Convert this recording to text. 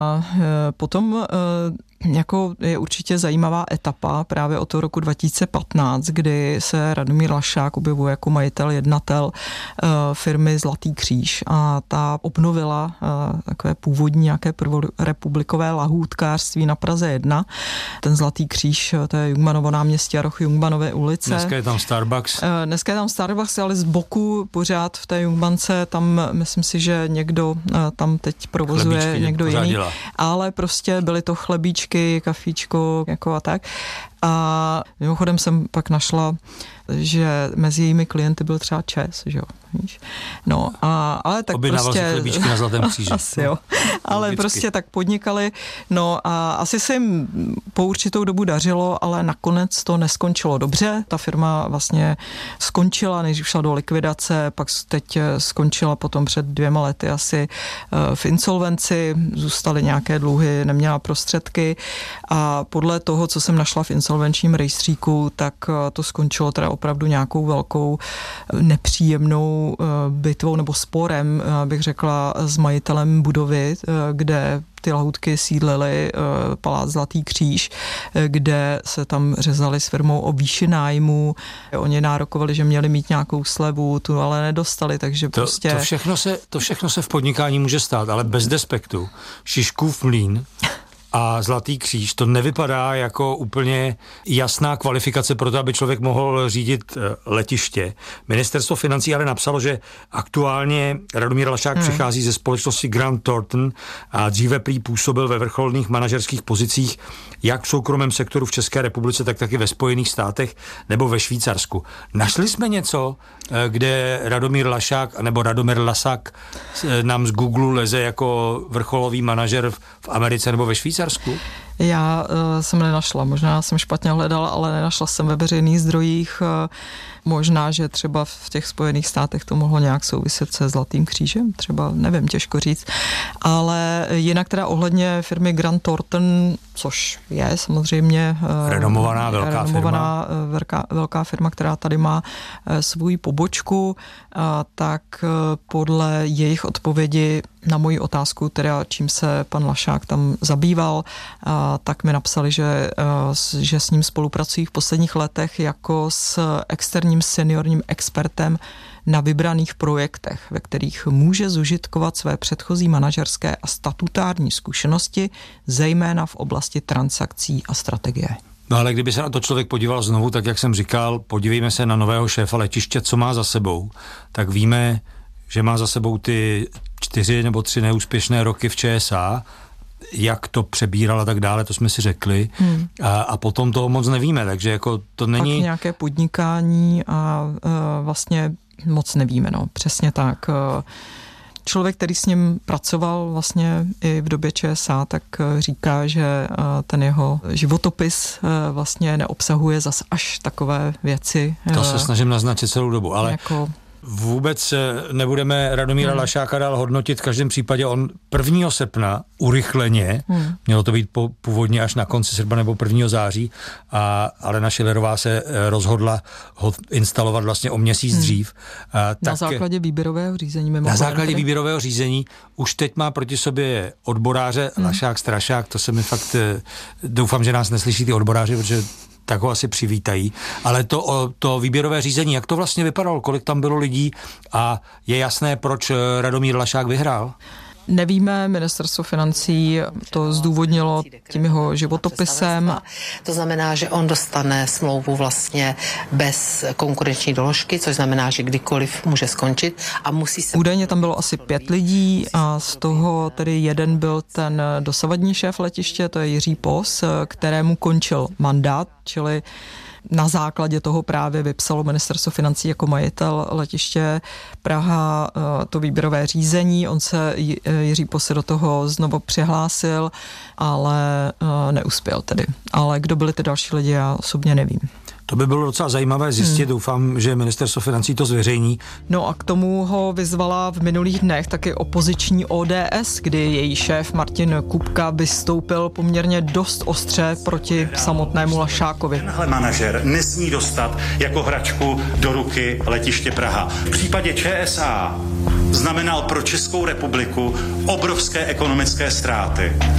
A potom jako je určitě zajímavá etapa právě od toho roku 2015, kdy se Radomír Lašák objevuje jako majitel, jednatel firmy Zlatý kříž a ta obnovila takové původní nějaké prvorepublikové lahůdkářství na Praze 1. Ten Zlatý kříž, to je Jungmanovo náměstí a roh Jungmanovy ulice. Dneska je tam Starbucks. Dneska je tam Starbucks, ale z boku pořád v té Jungmance, tam myslím si, že někdo tam teď provozuje, chlebíčky někdo jiný. Dělá. Ale prostě byly to chlebíčky, kafíčko, jako a tak. A mimochodem jsem pak našla, že mezi jejími klienty byl třeba ČES, že jo, víš? No, ale tak objednával prostě... chlebíčky na Zlatém kříži. Asi jo, ale logicky. Prostě tak podnikali, no a asi se jim po určitou dobu dařilo, ale nakonec to neskončilo dobře, ta firma vlastně skončila, než šla do likvidace, pak teď skončila potom před 2 lety asi v insolvenci, zůstaly nějaké dluhy, neměla prostředky a podle toho, co jsem našla v insolvenčním rejstříku, tak to skončilo teda opravdu nějakou velkou nepříjemnou bitvou nebo sporem, bych řekla, s majitelem budovy, kde ty lahůdky sídlily, palác Zlatý kříž, kde se tam řezali s firmou o výši nájmu. Oni nárokovali, že měli mít nějakou slevu, tu ale nedostali, takže prostě... To všechno se v podnikání může stát, ale bez despektu. Šiškův mlýn a Zlatý kříž, to nevypadá jako úplně jasná kvalifikace pro to, aby člověk mohl řídit letiště. Ministerstvo financí ale napsalo, že aktuálně Radomír Lašák přichází ze společnosti Grant Thornton a dříve prý působil ve vrcholných manažerských pozicích jak v soukromém sektoru v České republice, tak taky ve Spojených státech nebo ve Švýcarsku. Našli jsme něco, kde Radomír Lašák nebo Radomír Lasák nám z Google leze jako vrcholový manažer v Americe nebo ve Švýcarsku? Já jsem nenašla, možná jsem špatně hledala, ale nenašla jsem ve veřejných zdrojích. Možná, že třeba v těch Spojených státech to mohlo nějak souviset se Zlatým křížem, třeba nevím, těžko říct. Ale jinak teda ohledně firmy Grant Thornton, což je samozřejmě renomovaná velká firma, která tady má svou pobočku, tak podle jejich odpovědi na moji otázku, teda čím se pan Lašák tam zabýval, tak mi napsali, že s ním spolupracují v posledních letech jako s externím seniorním expertem na vybraných projektech, ve kterých může zužitkovat své předchozí manažerské a statutární zkušenosti, zejména v oblasti transakcí a strategie. No ale kdyby se na to člověk podíval znovu, tak jak jsem říkal, podívejme se na nového šéfa letiště, co má za sebou, tak víme, že má za sebou ty 4 nebo 3 neúspěšné roky v ČSA, jak to přebíral a tak dále, to jsme si řekli. A potom toho moc nevíme, takže jako to není... Pak nějaké podnikání a vlastně moc nevíme, no, přesně tak. Člověk, který s ním pracoval vlastně i v době ČSA, tak říká, že ten jeho životopis vlastně neobsahuje zas až takové věci. To se snažím naznačit celou dobu, ale... Jako... Vůbec nebudeme Radomíra Lašáka dál hodnotit, v každém případě on 1. srpna urychleně, mělo to být původně až na konci srpna nebo 1. září, a Alena Schillerová se rozhodla ho instalovat vlastně o měsíc dřív. Na základě výběrového řízení. Na základě výběrového řízení už teď má proti sobě odboráře Lašák, Strašák, to se mi fakt, doufám, že nás neslyší ty odboráři, protože tak ho asi přivítají. Ale to výběrové řízení, jak to vlastně vypadalo, kolik tam bylo lidí a je jasné, proč Radomír Lašák vyhrál? Nevíme, ministerstvo financí to zdůvodnilo tím jeho životopisem. To znamená, že on dostane smlouvu vlastně bez konkurenční doložky, což znamená, že kdykoliv může skončit a musí se... Údajně tam bylo asi 5 lidí a z toho tedy jeden byl ten dosavadní šéf letiště, to je Jiří Pos, kterému končil mandát, čili na základě toho právě vypsalo ministerstvo financí jako majitel letiště Praha to výběrové řízení. On se, Jiří Pos, do toho znovu přihlásil, ale neuspěl tedy. Ale kdo byli ty další lidi, já osobně nevím. To by bylo docela zajímavé zjistit, doufám, že ministerstvo financí to zveřejní. No a k tomu ho vyzvala v minulých dnech taky opoziční ODS, kdy její šéf Martin Kupka vystoupil poměrně dost ostře proti samotnému Lašákovi. Tenhle manažer nesmí dostat jako hračku do ruky letiště Praha. V případě ČSA znamenal pro Českou republiku obrovské ekonomické ztráty.